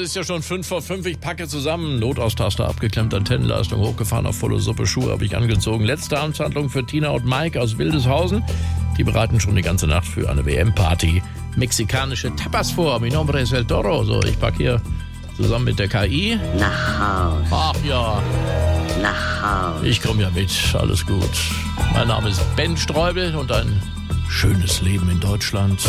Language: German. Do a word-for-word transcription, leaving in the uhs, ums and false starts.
ist ja schon fünf vor fünf. Ich packe zusammen. Notaustaster abgeklemmt, Antennenleistung hochgefahren, auf volle Suppe, Schuhe habe ich angezogen. Letzte Amtshandlung für Tina und Mike aus Wildeshausen. Die bereiten schon die ganze Nacht für eine W M-Party mexikanische Tapas vor. Mi nombre es el Toro. So, ich packe hier zusammen mit der K I. Nach Haus. Ach ja. Nach Haus. Ich komme ja mit. Alles gut. Mein Name ist Ben Streubel und ein schönes Leben in Deutschland.